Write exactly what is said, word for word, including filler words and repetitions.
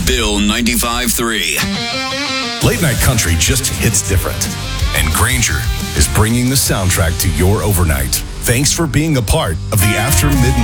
Bill ninety-five three. Late night country just hits different. And Granger is bringing the soundtrack to your overnight. Thanks for being a part of the After Midnight